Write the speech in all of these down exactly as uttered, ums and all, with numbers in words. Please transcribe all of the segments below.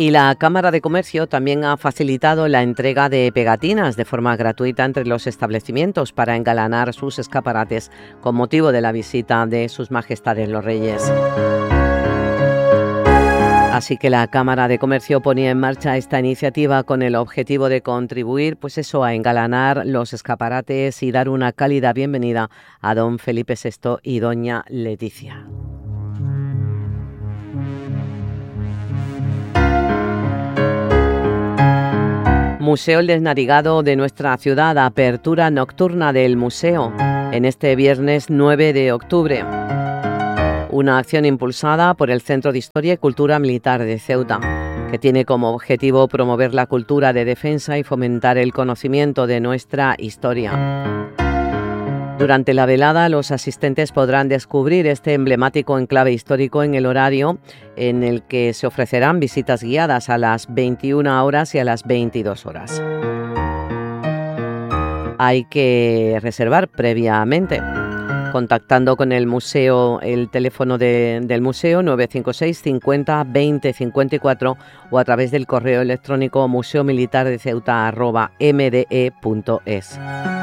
Y la Cámara de Comercio también ha facilitado la entrega de pegatinas de forma gratuita entre los establecimientos para engalanar sus escaparates con motivo de la visita de sus majestades los Reyes. Así que la Cámara de Comercio ponía en marcha esta iniciativa con el objetivo de contribuir, pues eso, a engalanar los escaparates y dar una cálida bienvenida a don Felipe sexto y doña Leticia. Museo El Desnarigado de nuestra ciudad, apertura nocturna del museo en este viernes nueve de octubre. Una acción impulsada por el Centro de Historia y Cultura Militar de Ceuta, que tiene como objetivo promover la cultura de defensa y fomentar el conocimiento de nuestra historia. Durante la velada, los asistentes podrán descubrir este emblemático enclave histórico en el horario en el que se ofrecerán visitas guiadas a las veintiuna horas y a las veintidós horas. Hay que reservar previamente, contactando con el museo, el teléfono de, del museo nueve cinco seis cincuenta veinte cincuenta y cuatro o a través del correo electrónico museo militar de ceuta arroba m d e punto es.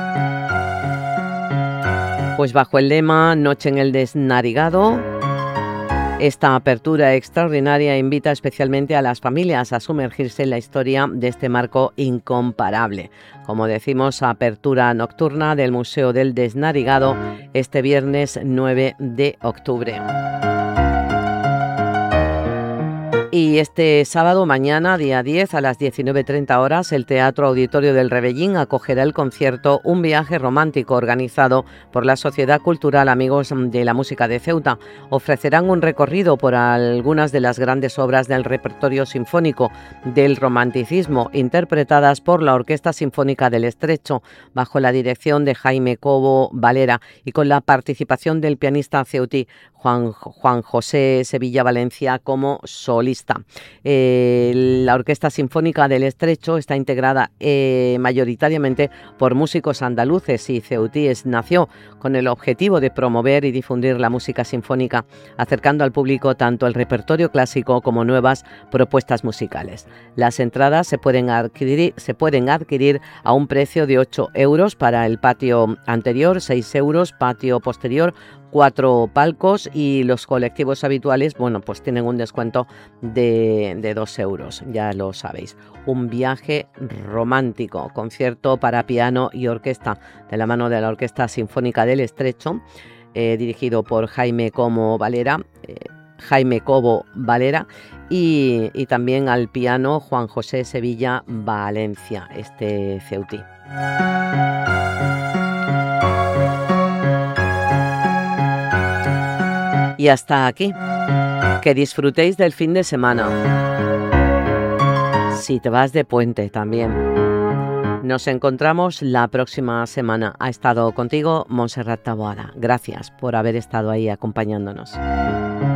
Pues bajo el lema Noche en el Desnarigado, esta apertura extraordinaria invita especialmente a las familias a sumergirse en la historia de este marco incomparable. Como decimos, apertura nocturna del Museo del Desnarigado este viernes nueve de octubre. Y este sábado, mañana, día diez, a las diecinueve treinta horas, el Teatro Auditorio del Rebellín acogerá el concierto Un viaje romántico, organizado por la Sociedad Cultural Amigos de la Música de Ceuta. Ofrecerán un recorrido por algunas de las grandes obras del repertorio sinfónico del romanticismo, interpretadas por la Orquesta Sinfónica del Estrecho, bajo la dirección de Jaime Cobo Valera y con la participación del pianista ceutí Juan, Juan José Sevilla Valencia como solista. Eh, la Orquesta Sinfónica del Estrecho está integrada eh, mayoritariamente por músicos andaluces y ceutíes. Nació con el objetivo de promover y difundir la música sinfónica, acercando al público tanto el repertorio clásico como nuevas propuestas musicales. Las entradas se pueden adquirir, se pueden adquirir a un precio de ocho euros para el patio anterior, seis euros, patio posterior, cuatro palcos, y los colectivos habituales, bueno, pues tienen un descuento de, de dos euros, ya lo sabéis. Un viaje romántico, concierto para piano y orquesta de la mano de la Orquesta Sinfónica del Estrecho, eh, dirigido por Jaime Cobo Valera, eh, Jaime Cobo Valera y, y también al piano Juan José Sevilla Valencia, este ceutí. Y hasta aquí. Que disfrutéis del fin de semana. Si te vas de puente también. Nos encontramos la próxima semana. Ha estado contigo Montserrat Taboada. Gracias por haber estado ahí acompañándonos.